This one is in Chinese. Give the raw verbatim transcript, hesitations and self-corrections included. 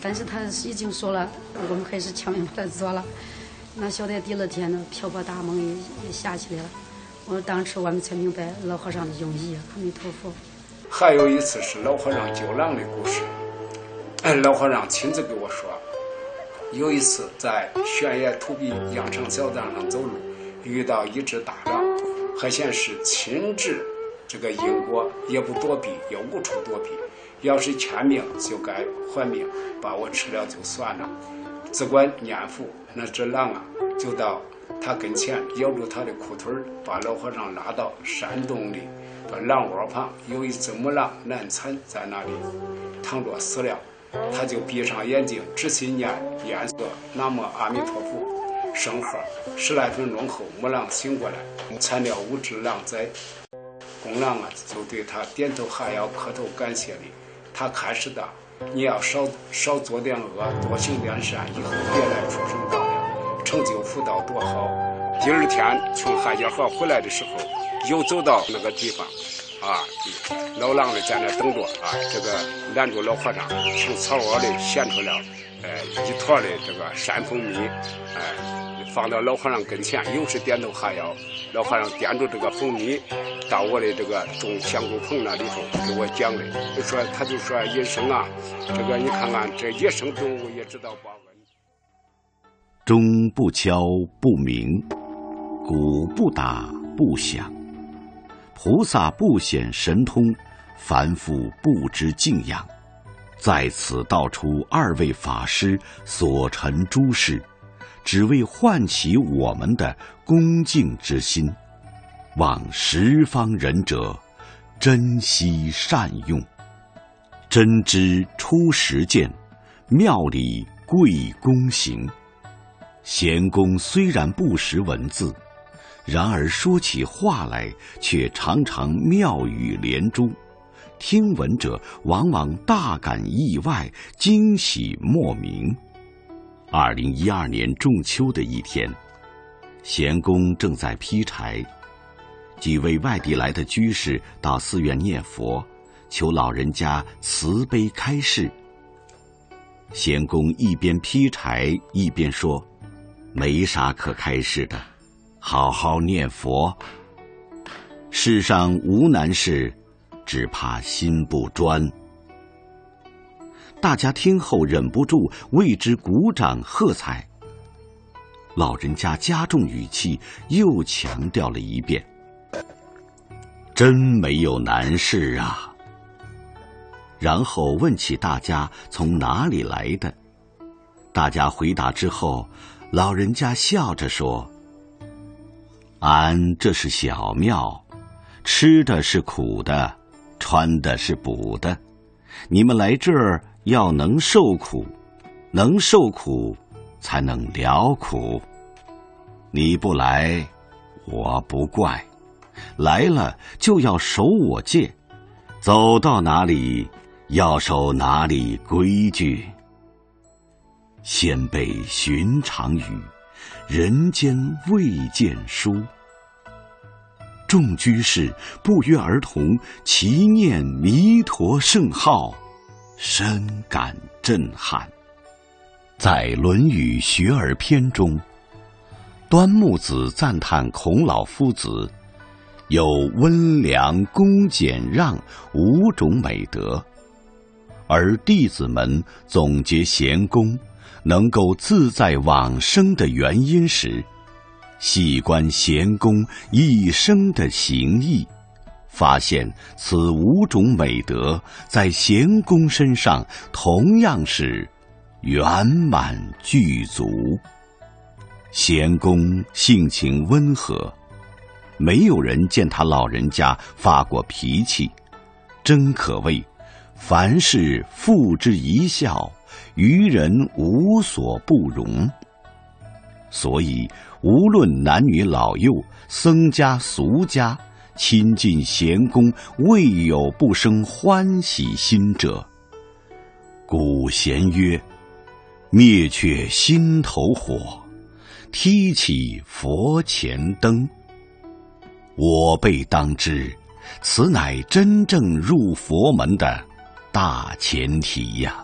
但是他已经说了，我们还是千万不能做了。那晓得第二天呢，瓢泼大梦也也下起来了。我当时我们才明白老和尚的用意。阿弥陀佛。 还有一次是老和尚救狼的故事，老和尚亲自给我说，有一次在悬崖土壁羊肠小道上走路，遇到一只大狼，还显是亲至这个因果，也不躲避，也无处躲避。要是欠命就该还命，把我吃了就算了。只管念佛，那只狼啊，就到他跟前咬住他的裤腿，把老和尚拉到山洞里，把狼窝旁有一只母狼难产在那里躺着死了。他就闭上眼睛，仔细念念个南无阿弥陀佛圣号。十来分钟后，母狼醒过来，产了五只狼崽。公狼啊，就对他点头哈腰，磕头感谢礼。他开始的，你要少少做点恶，多行点善，以后别来畜生道了，成就福道多好。第二天从汉家河回来的时候，又走到那个地方，啊，老狼的在那等着啊，这个拦住老和尚，从草窝里衔出了，呃，一坨的这个山蜂蜜，哎、呃，放到老和尚跟前，又是点头哈腰。老和尚掂住这个蜂蜜，到我的这个种香菇棚那里头给我讲的，就说他就说野生啊，这个你看看这野生动物也知道报恩。 钟不敲不鸣，鼓不打不响，菩萨不显神通，凡夫不知敬仰。在此道出二位法师所陈诸事，只为唤起我们的恭敬之心，望十方仁者珍惜善用。真知出实践，妙理贵公行。贤公虽然不识文字，然而说起话来却常常妙语连珠，听闻者往往大感意外，惊喜莫名。二零一二年仲秋的一天，贤公正在劈柴，几位外地来的居士到寺院念佛，求老人家慈悲开示。贤公一边劈柴一边说，没啥可开示的，好好念佛。世上无难事，只怕心不专。大家听后忍不住为之鼓掌喝彩。老人家加重语气，又强调了一遍，真没有难事啊。然后问起大家从哪里来的，大家回答之后，老人家笑着说，俺这是小庙，吃的是苦的，穿的是补的，你们来这儿要能受苦，能受苦才能了苦。你不来，我不怪，来了就要守我戒，走到哪里要守哪里规矩。先辈寻常语，人间未见书。众居士不约而同齐念弥陀圣号，深感震撼。在《论语学而篇》中，端木子赞叹孔老夫子有温良恭俭让五种美德，而弟子们总结贤公能够自在往生的原因时，细观贤公一生的行义，发现此五种美德在贤公身上同样是圆满具足。贤公性情温和，没有人见他老人家发过脾气，真可谓凡事付之一笑，于人无所不容。所以无论男女老幼，僧家俗家，亲近贤公，未有不生欢喜心者。古贤曰，灭却心头火，提起佛前灯。我辈当知，此乃真正入佛门的大前提呀。